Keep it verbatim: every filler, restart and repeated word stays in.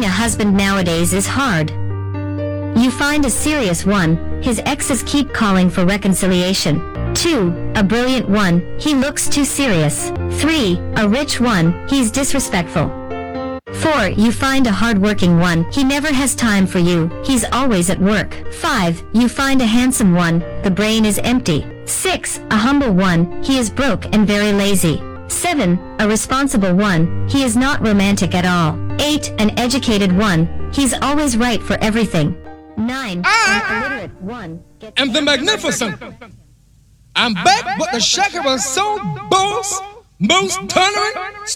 Finding a husband nowadays is hard. You find a serious one, his exes keep calling for reconciliation. two. A brilliant one, he looks too serious. three. A rich one, he's disrespectful. four. You find a hard-working one, he never has time for you, he's always at work. five. You find a handsome one, the brain is empty. six. A humble one, he is broke and very lazy. seven. A responsible one, he is not romantic at all. eight. An educated one, he's always right for everything. nine. An illiterate one. And the magnificent. I'm back, but the shaker was so boss, most tolerant.